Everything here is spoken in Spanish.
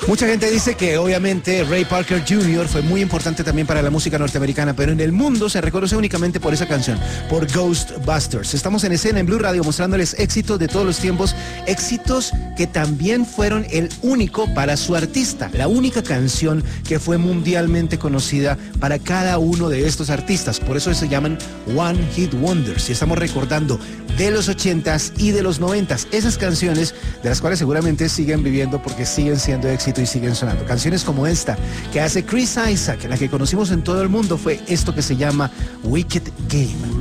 Mucha gente dice que obviamente Ray Parker Jr. fue muy importante también para la música norteamericana, pero en el mundo se reconoce únicamente por esa canción, por Ghostbusters. Estamos en escena en Blue Radio mostrándoles éxitos de todos los tiempos, éxitos que también fueron el único para su artista, la única canción que fue mundialmente conocida para cada uno de estos artistas. Por eso se llaman One Hit Wonders. Y estamos recordando de los 80s y de los 90s, esas canciones de las cuales seguramente siguen viviendo porque siguen siendo éxito y siguen sonando. Canciones como esta que hace Chris Isaak, la que conocimos en todo el mundo, fue esto que se llama Wicked Game.